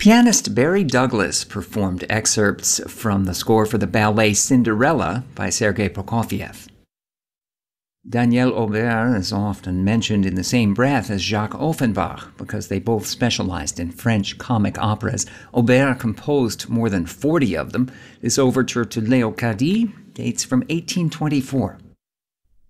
Pianist Barry Douglas performed excerpts from the score for the ballet Cinderella by Sergei Prokofiev. Daniel Aubert is often mentioned in the same breath as Jacques Offenbach because they both specialized in French comic operas. Aubert composed more than 40 of them. This overture to Léocadie dates from 1824.